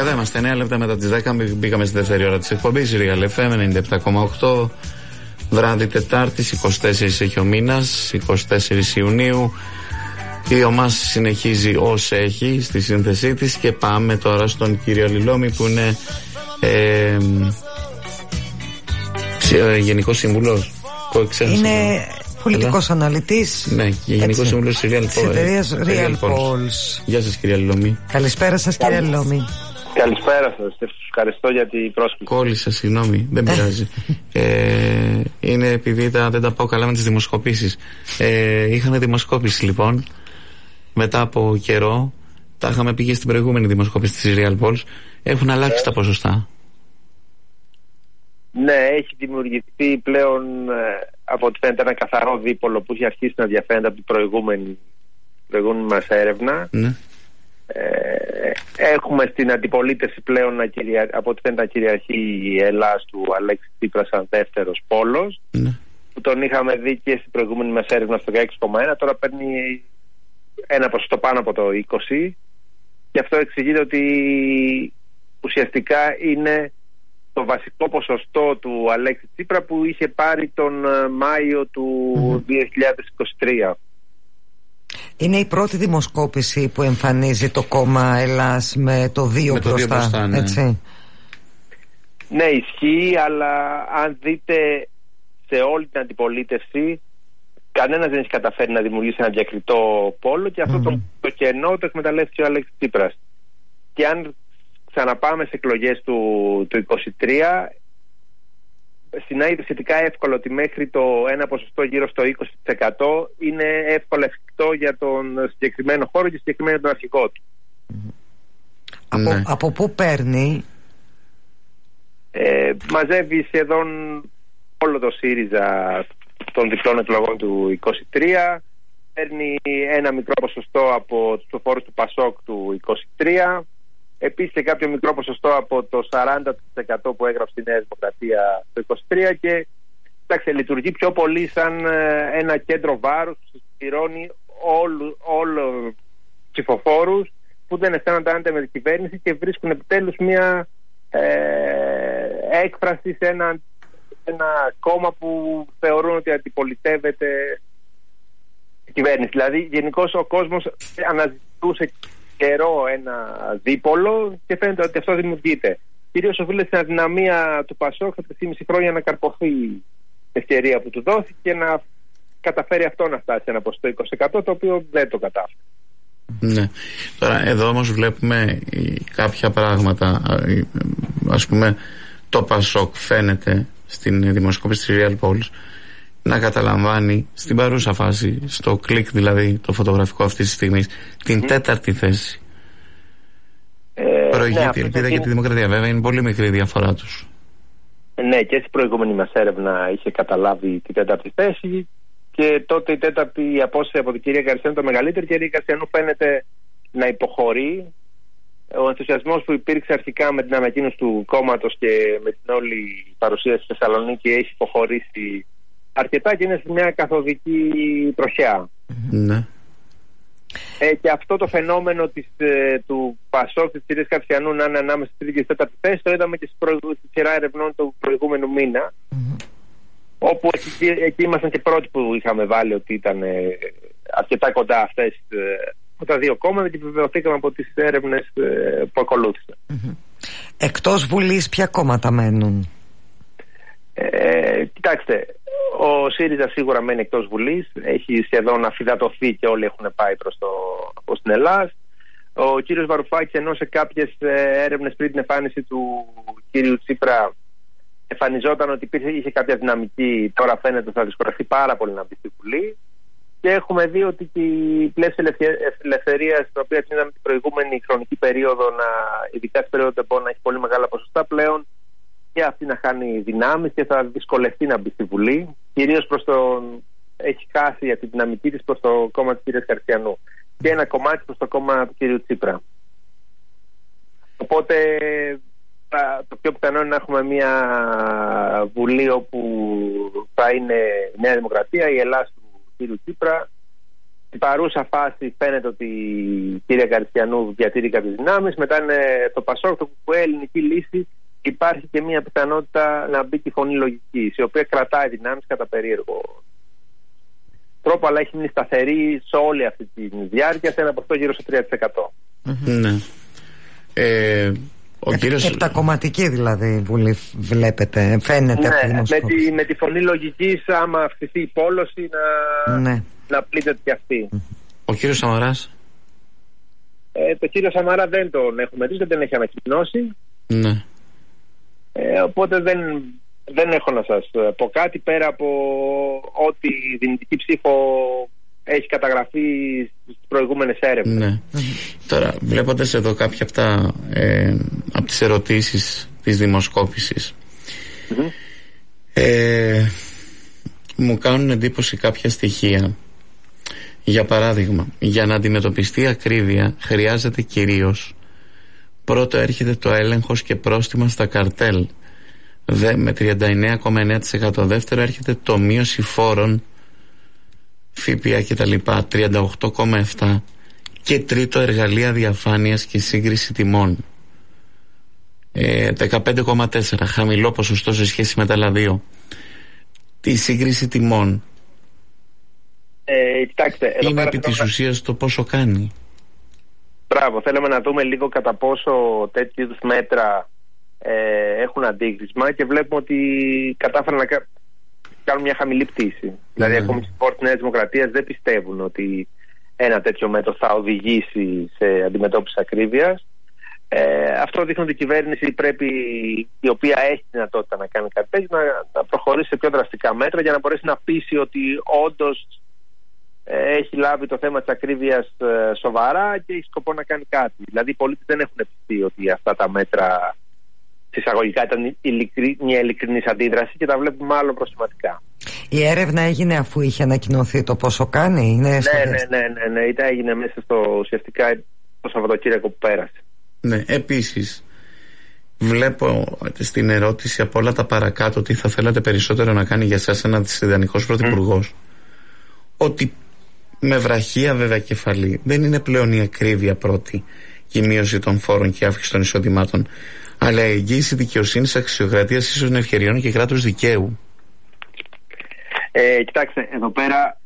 Εδώ είμαστε 9 λεπτά μετά τις 10. Μπήκαμε στη δεύτερη ώρα της εκπομπής. Real FM 97,8. Βράδυ Τετάρτης, 24 έχει ο μήνας, 24 Ιουνίου. Η ομάδα συνεχίζει ως έχει στη σύνθεσή της. Και πάμε τώρα στον κύριο Λιλόμη, που είναι Γενικός Σύμβουλος. Είναι πολιτικός αναλυτής. Ναι, και Γενικός Σύμβουλος της εταιρείας Real Pulse. Γεια σας, κυρία Λιλόμη. Καλησπέρα σας, κυρία Λιλόμη. Καλησπέρα σας. Ευχαριστώ για την πρόσκληση. Κόλλησα, συγγνώμη, δεν πειράζει. Είναι επειδή δεν τα πάω καλά με τις δημοσκοπήσεις. Είχαμε δημοσκόπηση λοιπόν. Μετά από καιρό, τα είχαμε πει και στην προηγούμενη δημοσκόπηση της Real Pulse. Έχουν αλλάξει τα ποσοστά. Ναι, έχει δημιουργηθεί πλέον από ό,τι φαίνεται ένα καθαρό δίπολο που έχει αρχίσει να διαφαίνεται από την προηγούμενη μας έρευνα. Ναι. Έχουμε στην αντιπολίτευση πλέον από ό,τι φαίνεται να κυριαρχεί η Ελλάς του Αλέξη Τσίπρα σαν δεύτερος πόλος, ναι, που τον είχαμε δει και στην προηγούμενη μας έρευνα στο 16,1, τώρα παίρνει ένα ποσοστό πάνω από το 20, και αυτό εξηγείται ότι ουσιαστικά είναι το βασικό ποσοστό του Αλέξη Τσίπρα που είχε πάρει τον Μάιο του 2023. Είναι η πρώτη δημοσκόπηση που εμφανίζει το κόμμα Ελλάς με το 2 μπροστά, ναι. Έτσι. Ναι, ισχύει, αλλά αν δείτε σε όλη την αντιπολίτευση, κανένας δεν έχει καταφέρει να δημιουργήσει ένα διακριτό πόλο, και αυτό το κενό το εκμεταλλεύτηκε ο Αλέξης Τσίπρας. Και αν ξαναπάμε σε εκλογές του 2023, συνάγεται σχετικά εύκολο ότι μέχρι το ένα ποσοστό γύρω στο 20% είναι εύκολο εφικτό για τον συγκεκριμένο χώρο και συγκεκριμένο τον αρχηγό του. Από πού παίρνει? Μαζεύει σχεδόν όλο το ΣΥΡΙΖΑ των διπλών εκλογών του 2023, παίρνει ένα μικρό ποσοστό από τους ψηφοφόρους του ΠΑΣΟΚ του 2023, επίσης και κάποιο μικρό ποσοστό από το 40% που έγραψε η Νέα Δημοκρατία το 2023, και λειτουργεί πιο πολύ σαν ένα κέντρο βάρους που συσπηρώνει όλους ψηφοφόρους που δεν αισθάνονται άνετα με την κυβέρνηση και βρίσκουν επιτέλους μια έκφραση σε ένα κόμμα που θεωρούν ότι αντιπολιτεύεται η κυβέρνηση. Δηλαδή γενικώς ο κόσμος αναζητούσε καιρό ένα δίπολο και φαίνεται ότι αυτό δημιουργείται. Κυρίως οφείλεται στην αδυναμία του ΠΑΣΟΚ τα 3,5 χρόνια να καρποθεί η ευκαιρία που του δόθηκε και να καταφέρει αυτό να φτάσει ένα ποσοστό 20%, το οποίο δεν το κατάφερε. Ναι. Τώρα εδώ όμως βλέπουμε κάποια πράγματα. Ας πούμε το ΠΑΣΟΚ φαίνεται στην δημοσκόπηση της Real Pulse να καταλαμβάνει στην παρούσα φάση, στο κλικ δηλαδή το φωτογραφικό αυτής της στιγμής, την τέταρτη θέση. Προηγείται η ελπίδα για τη δημοκρατία. Βέβαια είναι πολύ μικρή η διαφορά τους. Ναι, και στην προηγούμενη μας έρευνα είχε καταλάβει την τέταρτη θέση, και τότε η τέταρτη απόσταση από την κυρία Γκαρσιανού το μεγαλύτερη, και η κυρία Γκαρσιανού φαίνεται να υποχωρεί. Ο ενθουσιασμός που υπήρξε αρχικά με την ανακοίνωση του κόμματος και με την όλη παρουσία στη Θεσσαλονίκη έχει υποχωρήσει αρκετά και είναι σε μια καθοδική τροχιά. Ναι. Και αυτό το φαινόμενο του ΠΑΣΟΚ της κυρίας Γκαρσιανού να είναι ανάμεσα στη τρίτη και τέταρτη θέση το είδαμε και στη σειρά ερευνών του προηγούμενου μήνα, όπου εκεί ήμασταν και πρώτοι που είχαμε βάλει ότι ήταν αρκετά κοντά αυτές τα δύο κόμματα, και επιβεβαιωθήκαμε από τις έρευνες που ακολούθησαν. Εκτός Βουλής ποια κόμματα μένουν? Κοιτάξτε, ο ΣΥΡΙΖΑ σίγουρα μένει εκτός Βουλής, έχει σχεδόν αφυδατωθεί και όλοι έχουν πάει προς την Ελλάδα. Ο κύριος Βαρουφάκης, ενώ σε κάποιες έρευνες πριν την εμφάνιση του κύριου Τσίπρα εμφανιζόταν ότι είχε κάποια δυναμική, τώρα φαίνεται ότι θα δυσκολευτεί πάρα πολύ να μπει στη Βουλή. Και έχουμε δει ότι και η πλαίσια ελευθερία, την οποία είδαμε την προηγούμενη χρονική περίοδο, ειδικά στην περίοδο των να έχει πολύ μεγάλα ποσοστά, πλέον και αυτή να χάνει δυνάμεις και θα δυσκολευτεί να μπει στη Βουλή. Κυρίως έχει χάσει για τη δυναμική της προς το κόμμα της κυρίας Γκαρσιανού και ένα κομμάτι προς το κόμμα του κυρίου Τσίπρα. Οπότε το πιο πιθανό είναι να έχουμε μια Βουλή όπου θα είναι η Νέα Δημοκρατία, η Ελλάδα του κύριου Τσίπρα, Στην παρούσα φάση φαίνεται ότι η κυρία Καριστιανού διατηρεί κάποιες δυνάμεις. Μετά είναι το ΠΑΣΟΚ, το ΚΚΕ, ελληνική λύση. Υπάρχει και μια πιθανότητα να μπει και η φωνή λογικής, η οποία κρατάει δυνάμεις κατά περίεργο τρόπο, αλλά έχει μείνει σταθερή σε όλη αυτή τη διάρκεια, σε ένα ποσοστό γύρω στο 3%. Ναι. Ο κύριος... Επτακομματική δηλαδή Βουλή βλέπετε, φαίνεται από τη δημοσκόπηση. Με τη φωνή λογικής, άμα αυξηθεί η πόλωση, να πλήττεται και αυτή. Ο κύριος Σαμαράς? Το κύριο Σαμαρά δεν τον έχουμε δει, δεν τον έχει ανακοινώσει. Ναι. Οπότε δεν έχω να σας πω κάτι πέρα από ότι η δυνητική ψήφο έχει καταγραφεί στις προηγούμενες έρευνες. Ναι. Τώρα, βλέποντας εδώ κάποια από τις ερωτήσεις της δημοσκόπησης, μου κάνουν εντύπωση κάποια στοιχεία. Για παράδειγμα, για να αντιμετωπιστεί η ακρίβεια χρειάζεται κυρίως, πρώτο έρχεται το έλεγχος και πρόστιμα στα καρτέλ με 39,9%. Δεύτερο έρχεται το μείωση φόρων, ΦΠΑ και τα λοιπά, 38,7%. Και τρίτο, εργαλεία διαφάνειας και σύγκριση τιμών, 15,4%. Χαμηλό ποσοστό σε σχέση με τα άλλα δύο. Τη σύγκριση τιμών κοιτάξτε, είναι επί της ουσίας το πόσο κάνει. Μπράβο, θέλουμε να δούμε λίγο κατά πόσο τέτοιου είδους μέτρα έχουν αντίκρισμα, και βλέπουμε ότι κατάφεραν να κάνουν μια χαμηλή πτήση. Δηλαδή, ακόμη οι πόρτες της Νέας Δημοκρατίας δεν πιστεύουν ότι ένα τέτοιο μέτρο θα οδηγήσει σε αντιμετώπιση ακρίβειας. Αυτό δείχνει ότι η κυβέρνηση πρέπει, η οποία έχει δυνατότητα να κάνει κάτι τέτοιο, να προχωρήσει σε πιο δραστικά μέτρα για να μπορέσει να πείσει ότι όντως έχει λάβει το θέμα της ακρίβειας σοβαρά και έχει σκοπό να κάνει κάτι. Δηλαδή, οι πολίτες δεν έχουν πιστεί ότι αυτά τα μέτρα εισαγωγικά ήταν μια ειλικρινής αντίδραση, και τα βλέπουμε μάλλον προσηματικά. Η έρευνα έγινε αφού είχε ανακοινωθεί το πόσο κάνει? Ναι, έγινε μέσα ουσιαστικά το Σαββατοκύριακο που πέρασε. Ναι, επίσης βλέπω στην ερώτηση από όλα τα παρακάτω τι θα θέλατε περισσότερο να κάνει για σας ένας ιδανικός πρωθυπουργός, ότι με βραχία βέβαια κεφαλή δεν είναι πλέον η ακρίβεια πρώτη και η μείωση των φόρων και η αύξηση των εισοδημάτων, αλλά η εγγύηση δικαιοσύνης, αξιοκρατίας, ίσως ευκαιριών και κράτους δικαίου. Κοιτάξτε, εδώ πέρα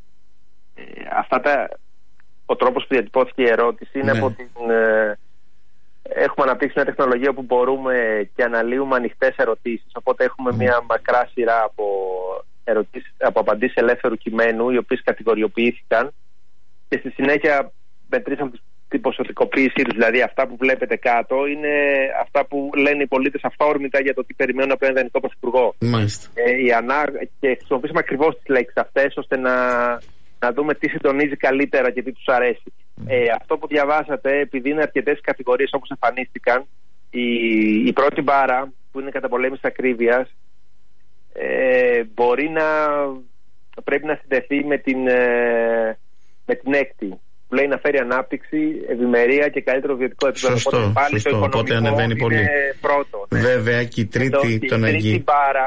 ο τρόπος που διατυπώθηκε η ερώτηση είναι από την... Έχουμε αναπτύξει μια τεχνολογία που μπορούμε και αναλύουμε ανοιχτές ερωτήσεις, οπότε έχουμε μια μακρά σειρά από απαντήσεις ελεύθερου κειμένου, οι οποίες κατηγοριοποιήθηκαν, και στη συνέχεια μετρήσαμε την ποσοτικοποίησή τους. Δηλαδή, αυτά που βλέπετε κάτω είναι αυτά που λένε οι πολίτες αυθόρμητα για το τι περιμένουν από έναν ιδανικό πρωθυπουργό. Και χρησιμοποιήσαμε ακριβώς τις λέξεις αυτές ώστε να δούμε τι συντονίζει καλύτερα και τι τους αρέσει. Αυτό που διαβάσατε, επειδή είναι αρκετές κατηγορίες όπως εμφανίστηκαν, η πρώτη μπάρα, που είναι καταπολέμηση ακρίβειας, πρέπει να συνδεθεί με την έκτη, που λέει να φέρει ανάπτυξη, ευημερία και καλύτερο βιωτικό επίπεδο. Σωστό, οπότε ανεβαίνει πολύ. Πρώτο, ναι. Βέβαια και η τρίτη, τον Αγγί,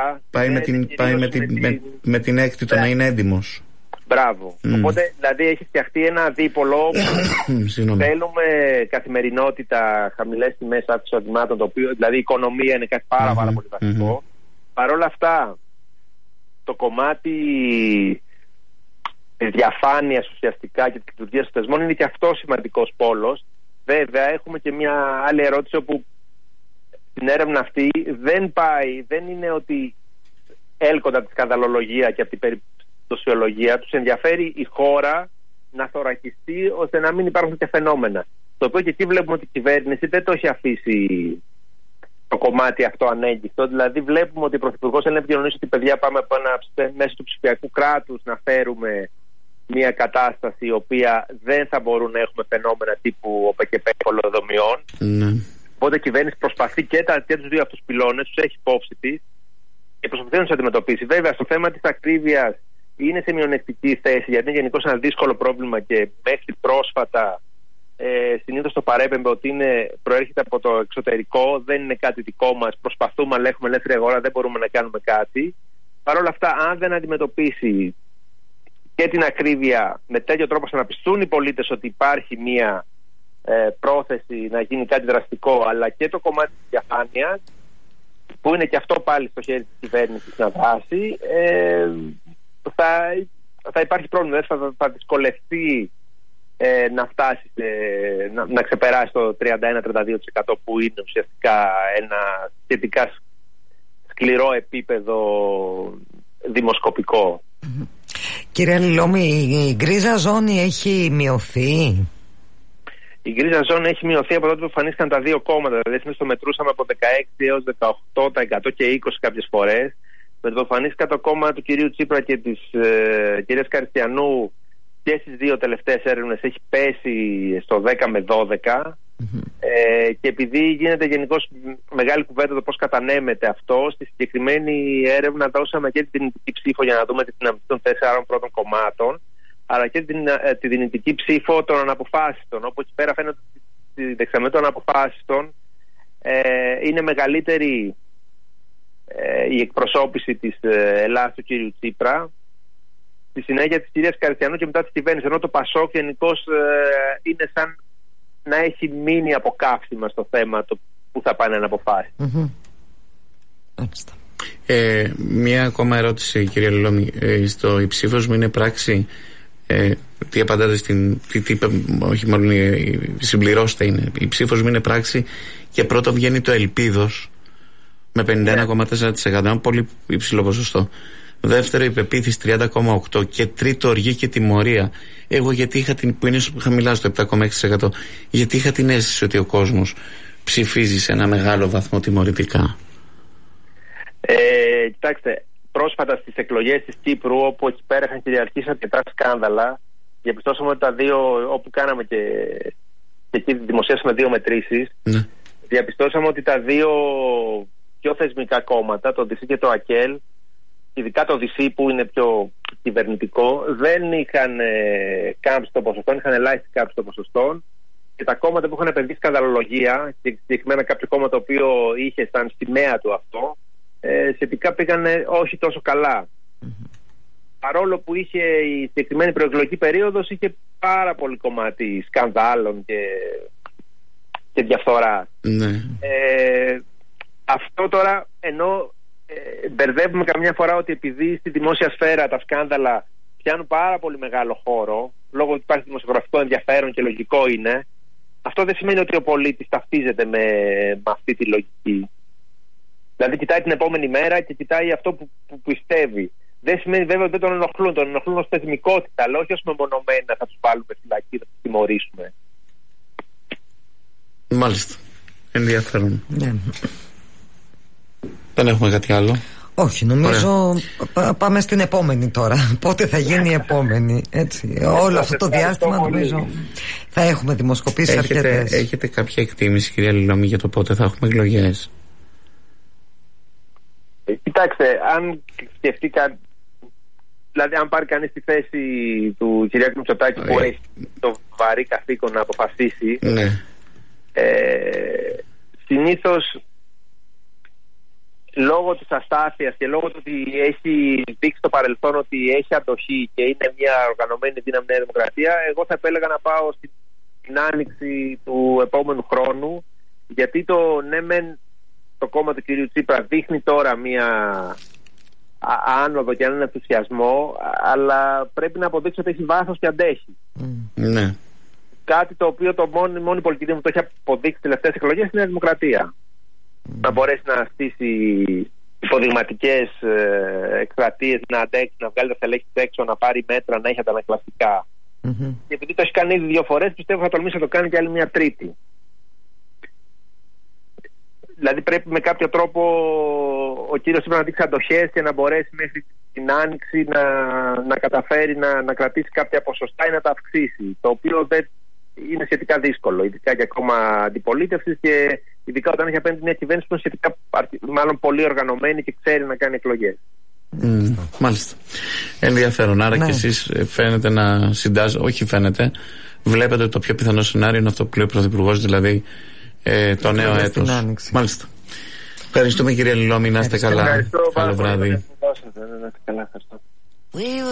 με την έκτη, το να είναι έντιμος. Μπράβο. Οπότε δηλαδή έχει φτιαχτεί ένα δίπολο που θέλουμε καθημερινότητα, χαμηλές τιμές, αύξηση εισοδημάτων, το οποίο δηλαδή η οικονομία είναι κάτι πάρα πολύ βασικό. Παρ' όλα αυτά, το κομμάτι της διαφάνειας ουσιαστικά και της λειτουργίας των θεσμών είναι και αυτό σημαντικός πόλος. Βέβαια, έχουμε και μια άλλη ερώτηση, όπου στην έρευνα αυτή δεν είναι ότι έλκονται από τη σκανδαλολογία και από την περιπτωσιολογία, τους ενδιαφέρει η χώρα να θωρακιστεί ώστε να μην υπάρχουν τέτοια φαινόμενα. Το οποίο και εκεί βλέπουμε ότι η κυβέρνηση δεν το έχει αφήσει το κομμάτι αυτό ανέγκυστο. Δηλαδή, βλέπουμε ότι ο Πρωθυπουργός θέλει να επικοινωνήσει ότι παιδιά πάμε από μέσω του ψηφιακού κράτους να φέρουμε μια κατάσταση η οποία δεν θα μπορούν να έχουμε φαινόμενα τύπου ΟΠΕΚΕΠΕ κολοδομιών. Οπότε η κυβέρνηση προσπαθεί και τους δύο αυτούς πυλώνες, τους έχει υπόψη της και προσπαθεί να τους αντιμετωπίσει. Βέβαια, στο θέμα της ακρίβειας είναι σε μειονεκτική θέση, γιατί είναι γενικώς ένα δύσκολο πρόβλημα και μέχρι πρόσφατα συνήθως το παρέπεμπε ότι προέρχεται από το εξωτερικό, δεν είναι κάτι δικό μας. Προσπαθούμε, αλλά έχουμε ελεύθερη αγορά, δεν μπορούμε να κάνουμε κάτι. Παρ' όλα αυτά, αν δεν αντιμετωπίσει και την ακρίβεια με τέτοιο τρόπο ώστε να πιστούν οι πολίτες ότι υπάρχει μία πρόθεση να γίνει κάτι δραστικό, αλλά και το κομμάτι της διαφάνειας, που είναι και αυτό πάλι στο χέρι της κυβέρνησης να δράσει, θα υπάρχει πρόβλημα. Θα δυσκολευτεί να φτάσει να ξεπεράσει το 31-32% που είναι ουσιαστικά ένα σχετικά σκληρό επίπεδο δημοσκοπικό. Κύριε Αλληλόμη, η γκρίζα ζώνη έχει μειωθεί? Η γκρίζα ζώνη έχει μειωθεί από τότε που εμφανίστηκαν τα δύο κόμματα. Δηλαδή, εμείς το μετρούσαμε από 16 έως 18% και 20 κάποιες φορές. Με το που εμφανίστηκαν το κόμμα του κυρίου Τσίπρα και της κυρίας Καριστιανού, και στις δύο τελευταίες έρευνες έχει πέσει στο 10 με 12. Και επειδή γίνεται γενικώς μεγάλη κουβέντα το πώς κατανέμεται αυτό, στη συγκεκριμένη έρευνα δώσαμε και την δυνητική ψήφο για να δούμε τη δυναμική των 4 πρώτων κομμάτων, αλλά και τη δυνητική ψήφο των αναποφάσιστων, όπου εκεί πέρα φαίνεται ότι στη δεξαμενή των αναποφάσιστων είναι μεγαλύτερη η εκπροσώπηση της Ελλάδας του κύριου Τσίπρα, στη συνέχεια της κυρίας Καριστιανού και μετά της κυβέρνησης, ενώ το ΠΑΣΟΚ γενικώς είναι σαν να έχει μείνει από καύσιμα στο θέμα το που θα πάνε να αποφάσει. Μία ακόμα ερώτηση, κύριε Αλληλόμη. Η ψήφος μου είναι πράξη. Τι απαντάτε όχι μάλλον συμπληρώστε, είναι η ψήφος μου είναι πράξη και πρώτο βγαίνει το Ελπίδος με 51,4%, ένα πολύ υψηλό ποσοστό. Δεύτερο η Πεποίθηση 30,8% και τρίτο Οργή και Τιμωρία. Εγώ γιατί είχα που είναι χαμηλά στο 7,6%, γιατί είχα την αίσθηση ότι ο κόσμος ψηφίζει σε ένα μεγάλο βαθμό τιμωρητικά. Κοιτάξτε, πρόσφατα στις εκλογές της Κύπρου, όπου εκεί πέρα είχαν κυριαρχήσει αρκετά σκάνδαλα, διαπιστώσαμε ότι τα δύο, όπου κάναμε και εκεί δημοσίασαμε δύο μετρήσεις, διαπιστώσαμε ότι τα δύο πιο θεσμικά κόμματα, το ΔΥΣΥ και το ΑΚΕΛ, ειδικά το ΔΥΣΥ που είναι πιο κυβερνητικό, δεν είχαν κάμψει το ποσοστό, είχαν ελάχιστη κάμψη των ποσοστών, και τα κόμματα που είχαν επενδύσει σκανδαλολογία, και συγκεκριμένα κάποιο κόμμα το οποίο είχε σαν σημαία του αυτό, σχετικά πήγανε όχι τόσο καλά. Παρόλο που είχε η συγκεκριμένη προεκλογική περίοδος, είχε πάρα πολύ κομμάτι σκανδάλων και διαφθορά. Αυτό τώρα, ενώ μπερδεύουμε καμιά φορά ότι επειδή στη δημόσια σφαίρα τα σκάνδαλα πιάνουν πάρα πολύ μεγάλο χώρο, λόγω ότι υπάρχει δημοσιογραφικό ενδιαφέρον και λογικό είναι, αυτό δεν σημαίνει ότι ο πολίτης ταυτίζεται με αυτή τη λογική. Δηλαδή κοιτάει την επόμενη μέρα και κοιτάει αυτό που πιστεύει. Δεν σημαίνει βέβαια ότι δεν τον ενοχλούν. Τον ενοχλούν ως θεσμικότητα, αλλά όχι ως μεμονωμένα θα τους βάλουμε φυλακή, θα τους τιμωρήσουμε. Μάλιστα. Ενδιαφέρον. Δεν έχουμε κάτι άλλο. Όχι, νομίζω πάμε στην επόμενη τώρα. Πότε θα γίνει η επόμενη, έτσι. Όλο αυτό το διάστημα νομίζω θα έχουμε δημοσκοπήσεις αρκετές. Έχετε κάποια εκτίμηση, κυρία Αλληλόμη, για το πότε θα έχουμε εκλογές? Κοιτάξτε, αν σκεφτεί δηλαδή αν πάρει κανείς τη θέση του Κυριάκου Μητσοτάκη που έχει το βαρύ καθήκον να αποφασίσει, συνήθως λόγω της αστάθειας και λόγω του ότι έχει δείξει στο παρελθόν ότι έχει αντοχή και είναι μια οργανωμένη δύναμη Νέα Δημοκρατία, εγώ θα επέλεγα να πάω στην άνοιξη του επόμενου χρόνου, γιατί το κόμμα του κυρίου Τσίπρα δείχνει τώρα μια άνοδο και έναν ενθουσιασμό, αλλά πρέπει να αποδείξει ότι έχει βάθος και αντέχει. Κάτι το οποίο μόνη πολιτική που το έχει αποδείξει τις τελευταίες εκλογές είναι η Δημοκρατία. Να μπορέσει να στήσει υποδειγματικές εκστρατείες, να αντέξει, να βγάλει τα στελέχη έξω, να πάρει μέτρα, να έχει αντανακλαστικά. Και επειδή το έχει κάνει ήδη 2 φορές, πιστεύω θα τολμήσει να το κάνει και άλλη μια τρίτη. Δηλαδή πρέπει με κάποιο τρόπο ο κύριος Τσίπρας να δείξει αντοχές και να μπορέσει μέχρι την άνοιξη να καταφέρει να κρατήσει κάποια ποσοστά ή να τα αυξήσει. Το οποίο δεν είναι σχετικά δύσκολο, ειδικά και ακόμα αντιπολίτευση και ειδικά όταν έχει απέναντι μια κυβέρνηση που είναι σχετικά μάλλον πολύ οργανωμένη και ξέρει να κάνει εκλογές. Μάλιστα. Ενδιαφέρον. Άρα και εσείς φαίνεται να συντάζετε, όχι φαίνεται, βλέπετε το πιο πιθανό σενάριο είναι αυτό που λέει ο Πρωθυπουργός, δηλαδή το νέο έτος. Μάλιστα. Ευχαριστούμε, κύριε Αλληλόμη, να είστε καλά. Ευχαριστώ. Καλό βράδυ. Να είστε καλά, ευχαριστώ.